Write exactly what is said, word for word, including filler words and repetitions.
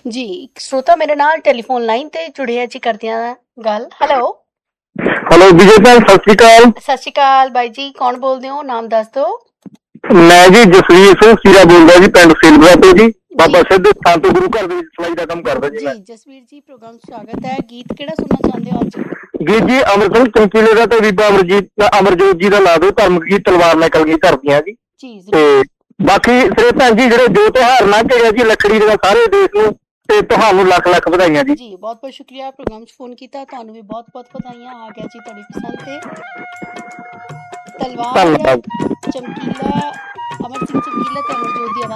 ਜੀ ਇੱਕ ਸਰੋਤਾ ਮੇਰੇ ਨਾਲ ਟੈਲੀਫੋਨ ਲਾਈਨ ਤੇ ਜੁੜੇ ਆ ਜੀ, ਕਰਦੇ ਆ ਗੱਲ। ਹੈਲੋ ਹੈਲੋ ਵਿਜੇ ਭੈਣ, ਸਤਿ ਸ਼੍ਰੀ ਅਕਾਲ। ਸਤਿ ਸ਼੍ਰੀ ਅਕਾਲ ਬਾਈ ਜੀ, ਕੌਣ ਬੋਲਦੇ ਹੋ? ਨਾਮ ਦੱਸ ਦਿਓ। ਮੈਂ ਜੀ ਜਸਵੀਰ ਸਿੰਘ ਸੀਰਾ ਬੋਲਦਾ ਜੀ, ਪਿੰਡ ਸੇਲਵਾ ਤੋਂ ਜੀ। ਬਾਬਾ ਸਿੱਧ ਸਥਾਨ ਤੋਂ ਗੁਰੂ ਘਰ ਦੇ ਵਿੱਚ ਸਲਾਈ ਦਾ ਕੰਮ ਕਰਦਾ ਜੀ ਮੈਂ। ਜੀ ਜਸਵੀਰ ਜੀ, ਪ੍ਰੋਗਰਾਮ 'ਚ ਸਵਾਗਤ ਹੈ। ਗੀਤ ਕਿਹੜਾ ਸੁਣਨਾ ਚਾਹੁੰਦੇ ਹੋ ਅੱਜ? ਗੀਤ ਜੀ ਅਮਰ ਸਿੰਘ ਚਮਕੀਲੇ ਦਾ ਤੇ ਬੀਬਾ ਅਮਰਜੀਤ ਅਮਰਜੋਤ ਜੀ ਦਾ ਲਾ ਦਿਓ, ਧਰਮ ਕੀ ਤਲਵਾਰ ਨਾਲ ਕਲਗੀ ਧਰਦੀਆਂ ਜੀ। ਜੀ ਤੇ ਬਾਕੀ ਸਿਰੇ ਭੈਣ ਜੀ, ਜਿਹੜੇ ਜੋ ਤਿਉਹਾਰ ਲੰਘ ਗਏ ਜੀ ਲੱਕੜੀ ਦੇ ਸਾਰੇ ਦੇਸ਼ ਨੂੰ, ਤੇ ਤੁਹਾਨੂੰ ਲੱਖ ਲੱਖ ਵਧਾਈਆਂ ਜੀ। ਜੀ ਬਹੁਤ ਬਹੁਤ ਸ਼ੁਕਰੀਆ, ਪ੍ਰੋਗਰਾਮ 'ਚ ਫੋਨ ਕੀਤਾ, ਤੁਹਾਨੂੰ ਵੀ ਬਹੁਤ ਬਹੁਤ ਵਧਾਈਆਂ। ਆ ਗਿਆ ਜੀ ਤੁਹਾਡੀ ਪਸੰਦ ਤੇ ਤਲਵਾਰ ਚਮਕੀਲਾ, ਅਮਰ ਸਿੰਘ ਚਮਕੀਲਾ ਤੇ ਅਮਰਜੋਤ ਦੀ ਆਵਾਜ਼